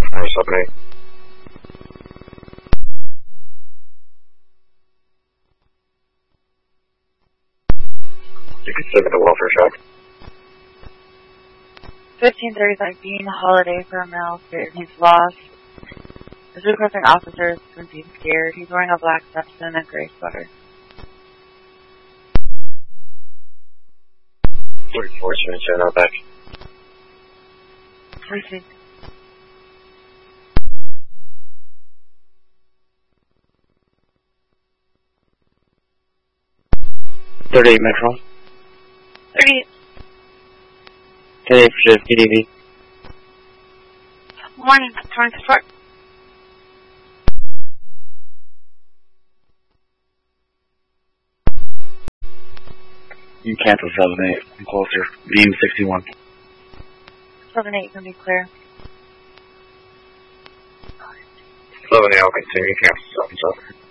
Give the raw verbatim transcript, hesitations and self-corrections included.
four seven eight. You can submit the welfare check. fifteen thirty-five Bean Holiday for a male scared. He's lost. His requesting officer since he's scared. He's wearing a black Stetson and a gray sweater. forty-four seventy-seven out back. Received. thirty-eight Metro. thirty-eight. thirty-eight for shift, P D V. Morning, twenty-four. You cancel seven eight. I'm closer. Beam sixty-one. seven eight can be clear. seven eight, I'll continue. Cancel seven seven.